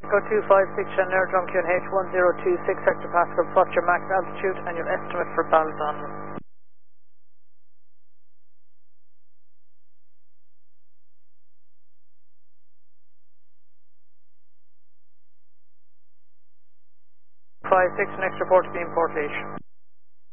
Go 256 Chandler, Drum QNH 1026 hectopascal plus your max altitude and your estimate for Balzon. 56 next report to beam portation.